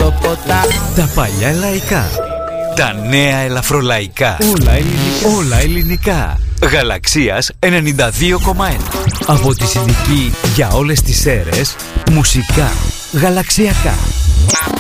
το ποτάμι. Τα παλιά λαϊκά, τα νέα ελαφρολαϊκά, όλα ελληνικά. Γαλαξίας 92,1. Από τη συντική για όλες τις αίρες, μουσικά γαλαξιακά.